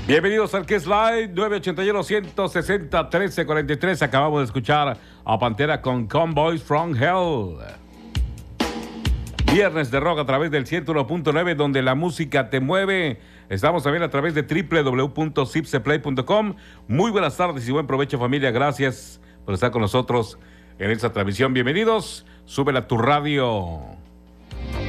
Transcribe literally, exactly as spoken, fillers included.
Bienvenidos al Kiss Live, nueve ochenta y uno, ciento sesenta, trece cuarenta y tres. Acabamos de escuchar a Pantera con Convoys from Hell. Viernes de rock a través del ciento uno punto nueve, donde la música te mueve. Estamos también a través de doble u doble u doble u punto zipseplay punto com. Muy buenas tardes y buen provecho, familia. Gracias por estar con nosotros en esta transmisión. Bienvenidos. Súbela a tu radio.